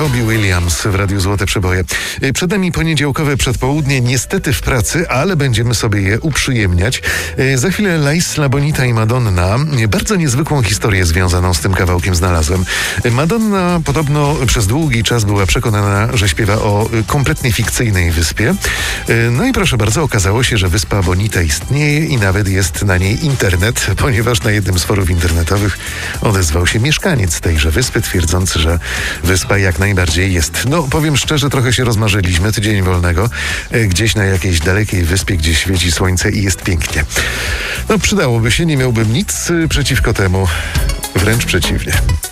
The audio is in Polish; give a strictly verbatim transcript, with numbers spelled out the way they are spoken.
Robbie Williams w Radiu Złote Przeboje. Przed nami poniedziałkowe przedpołudnie, niestety w pracy, ale będziemy sobie je uprzyjemniać. Za chwilę Laisla Bonita i Madonna. Bardzo niezwykłą historię związaną z tym kawałkiem znalazłem. Madonna podobno przez długi czas była przekonana, że śpiewa o kompletnie fikcyjnej wyspie. No i proszę bardzo, okazało się, że wyspa Bonita istnieje i nawet jest na niej internet, ponieważ na jednym z forów internetowych odezwał się mieszkaniec tejże wyspy, twierdząc, że wyspa jak najbardziej jest. No, powiem szczerze, trochę się rozmarzyliśmy. Tydzień wolnego. Gdzieś na jakiejś dalekiej wyspie, gdzie świeci słońce i jest pięknie. No, przydałoby się, nie miałbym nic przeciwko temu. Wręcz przeciwnie.